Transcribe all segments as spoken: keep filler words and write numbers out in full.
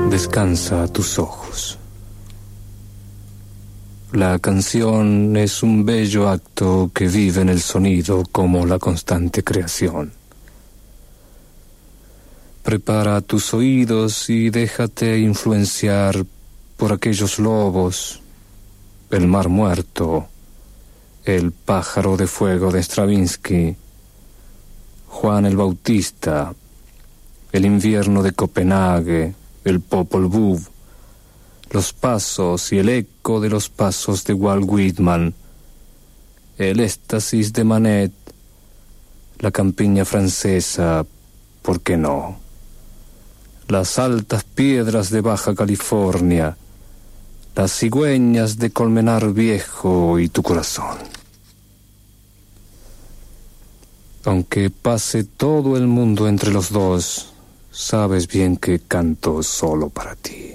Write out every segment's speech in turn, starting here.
Descansa tus ojos. La canción es un bello acto que vive en el sonido como la constante creación. Prepara tus oídos y déjate influenciar por aquellos lobos, el mar muerto, el pájaro de fuego de Stravinsky, Juan el Bautista, el invierno de Copenhague, el Popol Vuh, los pasos y el eco de los pasos de Walt Whitman, el éxtasis de Manet, la campiña francesa, ¿por qué no? Las altas piedras de Baja California, las cigüeñas de Colmenar Viejo y tu corazón. Aunque pase todo el mundo entre los dos, sabes bien que canto solo para ti.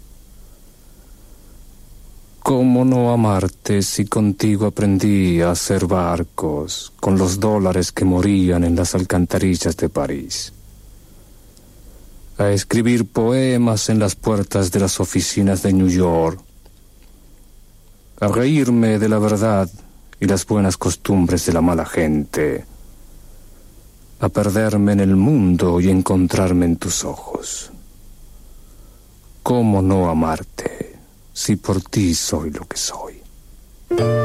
¿Cómo no amarte si contigo aprendí a hacer barcos con los dólares que morían en las alcantarillas de París? A escribir poemas en las puertas de las oficinas de New York, a reírme de la verdad y las buenas costumbres de la mala gente, a perderme en el mundo y encontrarme en tus ojos. ¿Cómo no amarte si por ti soy lo que soy?